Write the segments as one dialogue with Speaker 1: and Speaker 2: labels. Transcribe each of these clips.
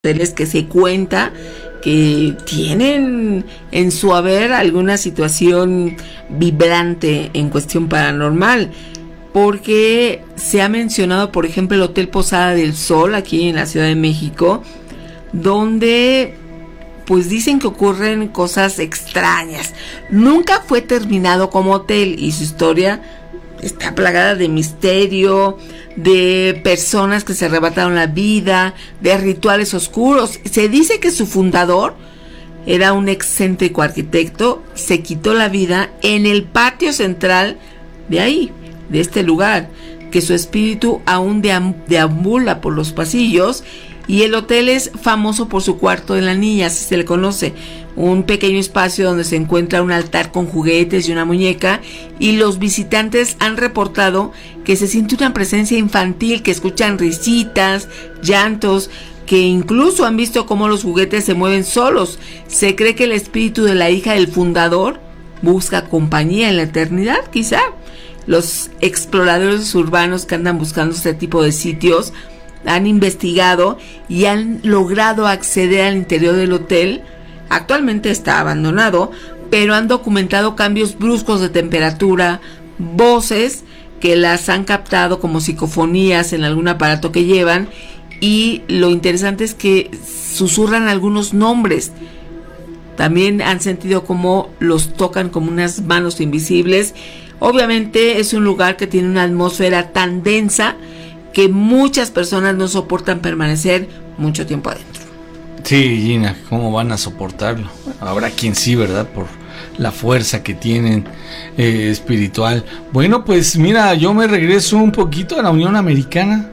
Speaker 1: hoteles que se cuenta que tienen en su haber alguna situación vibrante en cuestión paranormal, porque se ha mencionado, por ejemplo, el Hotel Posada del Sol aquí en la Ciudad de México, donde pues dicen que ocurren cosas extrañas. Nunca fue terminado como hotel y su historia está plagada de misterio, de personas que se arrebataron la vida, de rituales oscuros. Se dice que su fundador era un excéntrico arquitecto, se quitó la vida en el patio central de ahí, de este lugar, que su espíritu aún deambula por los pasillos. Y el hotel es famoso por su cuarto de la niña, así se le conoce, un pequeño espacio donde se encuentra un altar con juguetes y una muñeca, y los visitantes han reportado que se siente una presencia infantil, que escuchan risitas, llantos, que incluso han visto cómo los juguetes se mueven solos. Se cree que el espíritu de la hija del fundador busca compañía en la eternidad, quizá. Los exploradores urbanos que andan buscando este tipo de sitios han investigado y han logrado acceder al interior del hotel. Actualmente está abandonado, pero han documentado cambios bruscos de temperatura, voces que las han captado como psicofonías en algún aparato que llevan, y lo interesante es que susurran algunos nombres. También han sentido como los tocan como unas manos invisibles. Obviamente es un lugar que tiene una atmósfera tan densa que muchas personas no soportan permanecer mucho tiempo adentro.
Speaker 2: Sí, Gina, ¿cómo van a soportarlo? Habrá quien sí, ¿verdad? Por la fuerza que tienen espiritual. Bueno, pues mira, yo me regreso un poquito a la Unión Americana.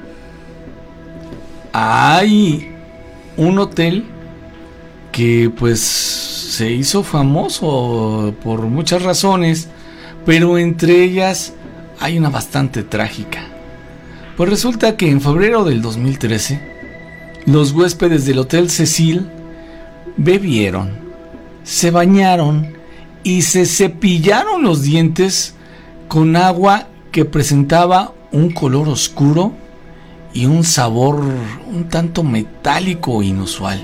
Speaker 2: Hay un hotel que pues se hizo famoso por muchas razones, pero entre ellas hay una bastante trágica. Pues resulta que en febrero del 2013, los huéspedes del Hotel Cecil bebieron, se bañaron y se cepillaron los dientes con agua que presentaba un color oscuro y un sabor un tanto metálico inusual.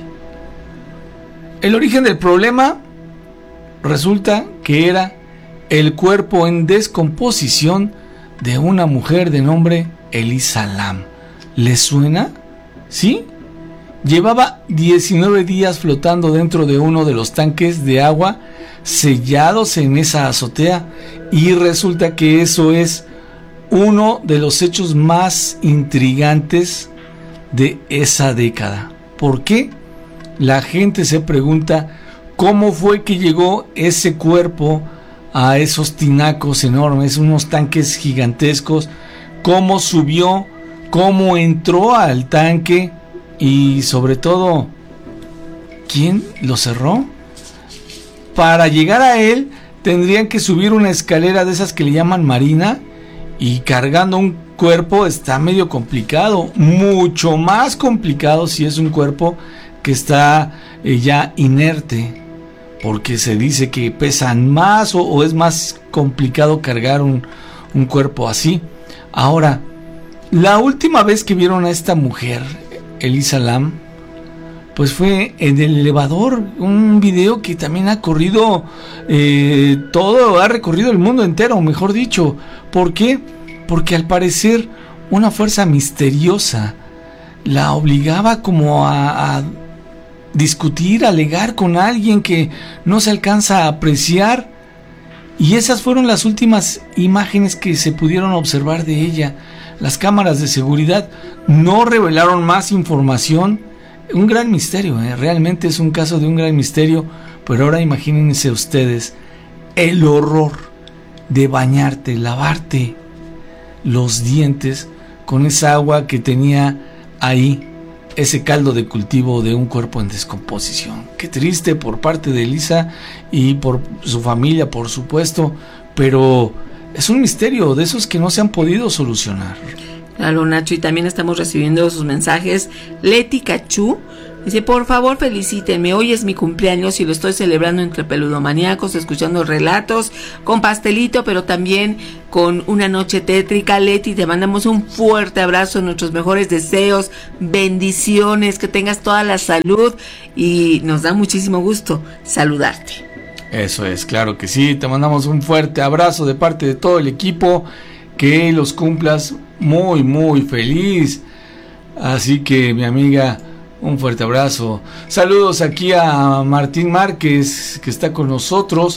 Speaker 2: El origen del problema resulta que era el cuerpo en descomposición de una mujer de nombre Elisa Lam. ¿Les suena? ¿Sí? Llevaba 19 días flotando dentro de uno de los tanques de agua sellados en esa azotea, y resulta que eso es uno de los hechos más intrigantes de esa década. ¿Por qué? La gente se pregunta cómo fue que llegó ese cuerpo a esos tinacos enormes, unos tanques gigantescos, cómo subió, cómo entró al tanque y sobre todo, ¿quién lo cerró? Para llegar a él tendrían que subir una escalera de esas que le llaman marina, y cargando un cuerpo está medio complicado, mucho más complicado si es un cuerpo que está ya inerte, porque se dice que pesan más o es más complicado cargar un cuerpo así. Ahora, la última vez que vieron a esta mujer, Elisa Lam, pues fue en el elevador, un video que también ha corrido ha recorrido el mundo entero, mejor dicho. ¿Por qué? Porque al parecer una fuerza misteriosa la obligaba como a discutir, a alegar con alguien que no se alcanza a apreciar, y esas fueron las últimas imágenes que se pudieron observar de ella. Las cámaras de seguridad no revelaron más información. Un gran misterio, realmente es un caso de un gran misterio. Pero ahora imagínense ustedes el horror de bañarte, lavarte los dientes con esa agua que tenía ahí, ese caldo de cultivo de un cuerpo en descomposición. Qué triste por parte de Elisa y por su familia, por supuesto, pero es un misterio de esos que no se han podido solucionar.
Speaker 1: Claro, Nacho, y también estamos recibiendo sus mensajes. Leti Cachú Dice, por favor felicítenme, hoy es mi cumpleaños y lo estoy celebrando entre peludomaníacos, escuchando relatos, con pastelito, pero también con una noche tétrica. Leti, te mandamos un fuerte abrazo, nuestros mejores deseos, bendiciones, que tengas toda la salud y nos da muchísimo gusto saludarte.
Speaker 2: Eso es, claro que sí, te mandamos un fuerte abrazo de parte de todo el equipo, que los cumplas muy, muy feliz. Así que, mi amiga, un fuerte abrazo. Saludos aquí a Martín Márquez, que está con nosotros.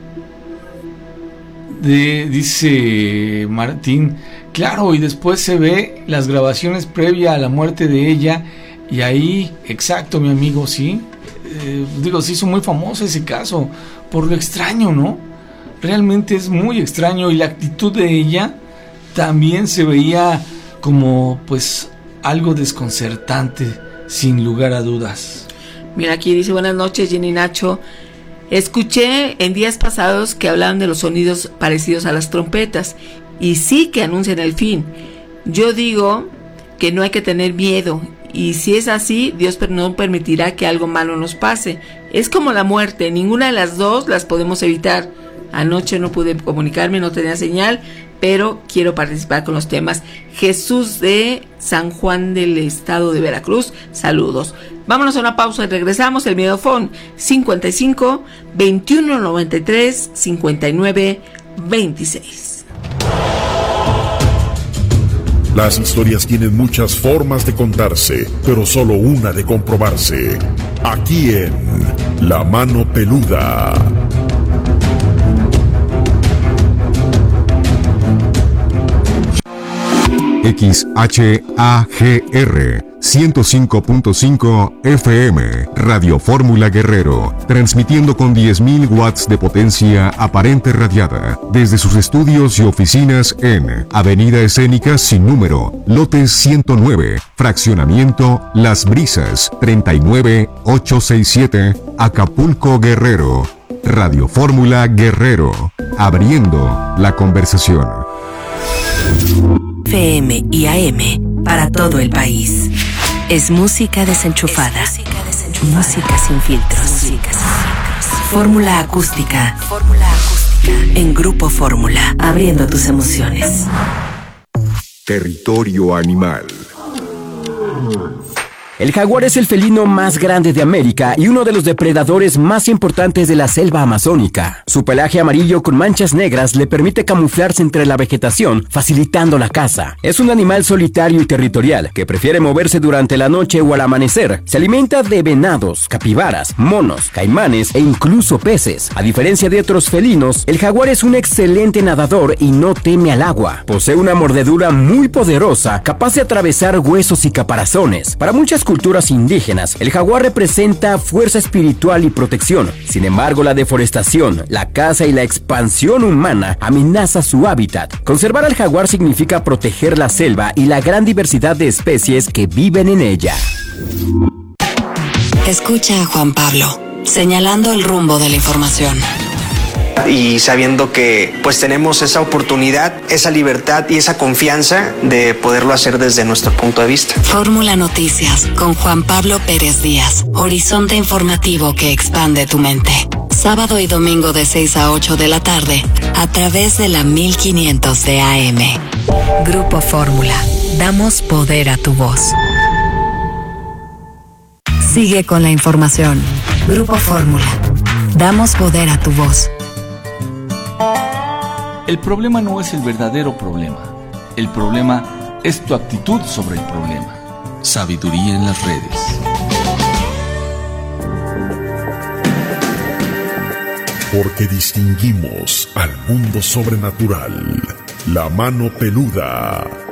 Speaker 2: Dice Martín, claro, y después se ve las grabaciones previa a la muerte de ella, y ahí, exacto, mi amigo, sí. Se hizo muy famoso ese caso, por lo extraño, ¿no? Realmente es muy extraño, y la actitud de ella también se veía como, pues, algo desconcertante, sin lugar a dudas.
Speaker 1: Mira, aquí dice, buenas noches, Jenny Nacho. Escuché en días pasados que hablaban de los sonidos parecidos a las trompetas, y sí que anuncian el fin. Yo digo que no hay que tener miedo, y si es así, Dios no permitirá que algo malo nos pase. Es como la muerte, ninguna de las dos las podemos evitar. Anoche no pude comunicarme, no tenía señal, pero quiero participar con los temas. Jesús de San Juan del Estado de Veracruz, saludos. Vámonos a una pausa y regresamos. El Mediofón 55 21 93 59 26.
Speaker 3: Las historias tienen muchas formas de contarse, pero solo una de comprobarse. Aquí en La Mano Peluda.
Speaker 4: XHAGR 105.5 FM, Radio Fórmula Guerrero, transmitiendo con 10.000 watts de potencia aparente radiada, desde sus estudios y oficinas en Avenida Escénica sin número, lote 109, fraccionamiento Las Brisas, 39867, Acapulco, Guerrero. Radio Fórmula Guerrero, abriendo la conversación.
Speaker 5: FM y AM para todo el país. Es música desenchufada. Música sin filtros. Fórmula acústica. En Grupo Fórmula, abriendo tus emociones.
Speaker 4: Territorio animal.
Speaker 6: El jaguar es el felino más grande de América y uno de los depredadores más importantes de la selva amazónica. Su pelaje amarillo con manchas negras le permite camuflarse entre la vegetación, facilitando la caza. Es un animal solitario y territorial que prefiere moverse durante la noche o al amanecer. Se alimenta de venados, capibaras, monos, caimanes e incluso peces. A diferencia de otros felinos, el jaguar es un excelente nadador y no teme al agua. Posee una mordedura muy poderosa, capaz de atravesar huesos y caparazones. Para muchas culturas indígenas, el jaguar representa fuerza espiritual y protección. Sin embargo, la deforestación, la caza y la expansión humana amenaza su hábitat. Conservar al jaguar significa proteger la selva y la gran diversidad de especies que viven en ella.
Speaker 5: Escucha a Juan Pablo, señalando el rumbo de la información.
Speaker 7: Y sabiendo que pues tenemos esa oportunidad, esa libertad y esa confianza de poderlo hacer desde nuestro punto de vista.
Speaker 5: Fórmula Noticias con Juan Pablo Pérez Díaz. Horizonte informativo que expande tu mente. Sábado y domingo de 6 a 8 de la tarde a través de la 1500 de AM. Grupo Fórmula. Damos poder a tu voz. Sigue con la información. Grupo Fórmula. Damos poder a tu voz.
Speaker 2: El problema no es el verdadero problema. El problema es tu actitud sobre el problema. Sabiduría en las redes.
Speaker 3: Porque distinguimos al mundo sobrenatural. La Mano Peluda.